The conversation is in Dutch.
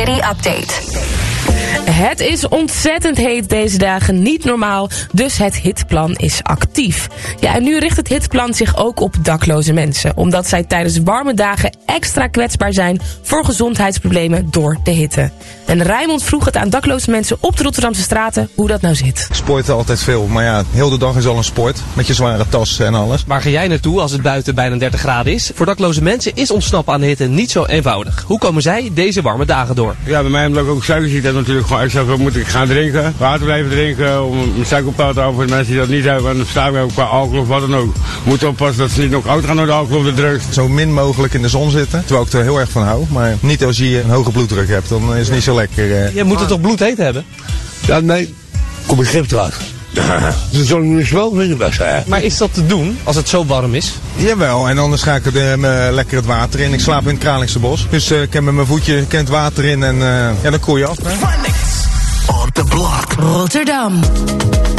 City Update. Het is ontzettend heet deze dagen, niet normaal, dus het hitplan is actief. Ja, en nu richt het hitplan zich ook op dakloze mensen, omdat zij tijdens warme dagen extra kwetsbaar zijn voor gezondheidsproblemen door de hitte. En Rijmond vroeg het aan dakloze mensen op de Rotterdamse straten hoe dat nou zit. Ik sporten altijd veel, maar ja, heel de dag is al een sport, met je zware tas en alles. Waar ga jij naartoe als het buiten bijna 30 graden is? Voor dakloze mensen is ontsnappen aan de hitte niet zo eenvoudig. Hoe komen zij deze warme dagen door? Ja, bij mij omdat ik ook suikerziekte heb natuurlijk gewoon extra veel moet ik gaan drinken. Water blijven drinken om mijn suikerpeil te houden voor de mensen die dat niet hebben. En dan staan we ook qua alcohol of wat dan ook. Moeten oppassen dat ze niet nog oud gaan door de alcohol of de drugs. Zo min mogelijk in de zon zitten, terwijl ik er heel erg van hou. Maar niet als je een hoge bloeddruk hebt, dan is het niet zo lekker. Je moet het toch bloedheet hebben? Ja, nee. Kom ik grip eruit. De zon is wel minder best, hè. Maar is dat te doen als het zo warm is? Jawel, en anders ga ik lekker het water in. Ik slaap in het Kralingse bos. Dus ik heb met mijn voetje het water in en ja, dan koel je af. Hè? On the block. Rotterdam.